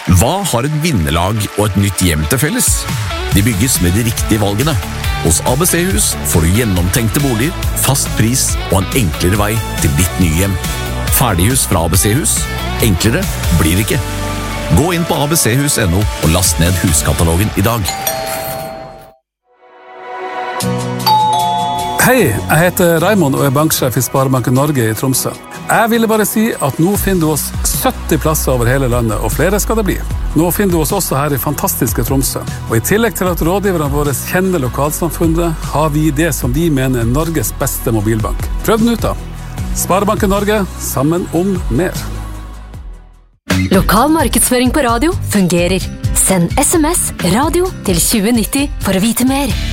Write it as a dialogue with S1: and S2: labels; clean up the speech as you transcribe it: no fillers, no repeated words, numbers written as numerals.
S1: Hva har et vinnerlag og et nytt hjem til felles? De bygges med de riktige valgene. Hos ABC-hus får du gjennomtenkte boliger, fast pris og en enklere vei til ditt nye hjem. Ferdighus fra ABC-hus. Enklere blir det ikke. Gå inn på abchus.no og last ned huskatalogen i dag.
S2: Hei, jeg heter Raimond og er banksjef i Sparebanken Norge i Tromsø. Jeg ville bare si at nå finner du oss 70 plasser over hele landet, og flere skal det bli. Nå finner du oss også her i fantastiske Tromsø. Og i tillegg til at rådgiverne våre kjenner lokalsamfunnet, har vi det som vi mener er Norges beste mobilbank. Prøv den ut da. Sparebanken Norge, sammen om mer.
S3: Lokal markedsføring på radio fungerer. Send SMS radio til 2090 for å vite mer.